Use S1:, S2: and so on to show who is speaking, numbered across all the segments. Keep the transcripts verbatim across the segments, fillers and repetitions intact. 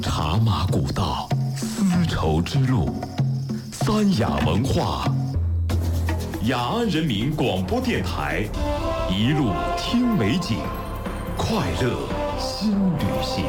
S1: 茶马古道，丝绸之路，三雅文化。雅安人民广播电台，一路听美景，快乐新旅行。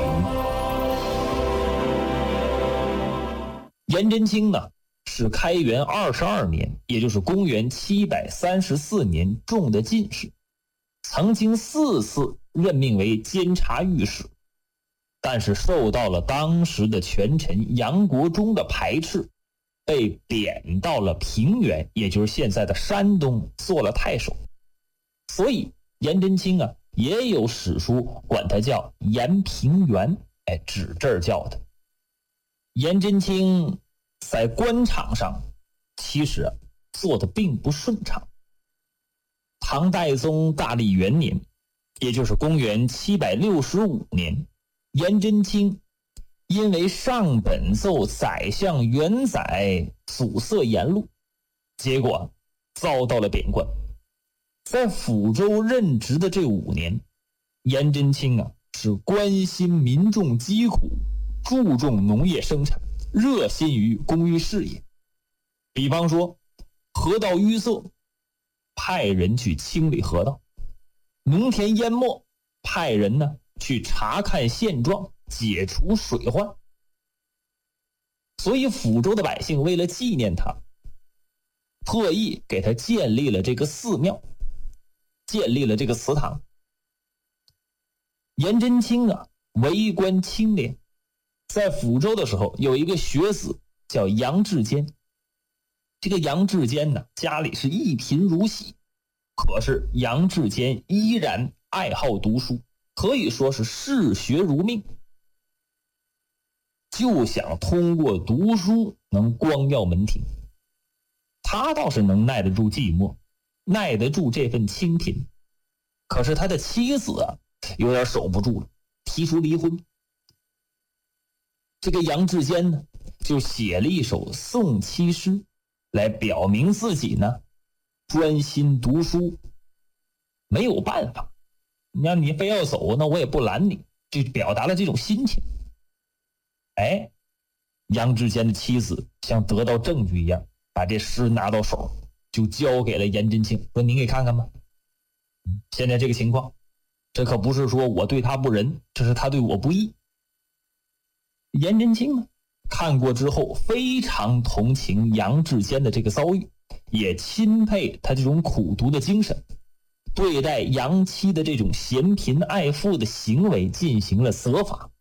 S2: 颜真卿呢，是开元二十二年，也就是公元七百三十四年中的进士，曾经四次任命为监察御史，但是受到了当时的权臣杨国忠的排斥，被贬到了平原，也就是现在的山东，做了太守。所以颜真卿啊，也有史书管他叫颜平原，哎，指这儿叫的。颜真卿在官场上其实啊做的并不顺畅。唐代宗大历元年，也就是公元七百六十五年，颜真卿因为上本奏宰相元载阻塞言路，结果遭到了贬官。在抚州任职的这五年，颜真卿啊是关心民众疾苦，注重农业生产，热心于公益事业。比方说河道淤塞，派人去清理河道；农田淹没，派人呢去查看现状，解除水患。所以抚州的百姓为了纪念他，特意给他建立了这个寺庙，建立了这个祠堂。颜真卿啊为官清廉，在抚州的时候有一个学子叫杨志坚。这个杨志坚呢，家里是一贫如洗，可是杨志坚依然爱好读书，可以说是嗜学如命，就想通过读书能光耀门庭。他倒是能耐得住寂寞，耐得住这份清贫，可是他的妻子啊有点守不住了，提出离婚。这个杨志坚呢就写了一首送妻诗，来表明自己呢专心读书。没有办法，那你非要走，那我也不拦你，就表达了这种心情。哎，杨志坚的妻子像得到证据一样，把这诗拿到手，就交给了颜真卿，说您给看看吧。现在这个情况，这可不是说我对他不仁，这是他对我不义。颜真卿呢看过之后，非常同情杨志坚的这个遭遇，也钦佩他这种苦读的精神，对待杨妻的这种嫌贫爱富的行为进行了责罚。